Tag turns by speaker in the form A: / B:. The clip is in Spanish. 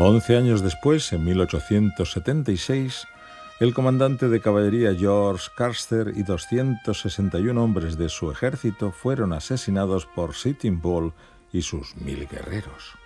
A: 11 años después, en 1876, el comandante de caballería George Custer y 261 hombres de su ejército fueron asesinados por Sitting Bull y sus 1000 guerreros.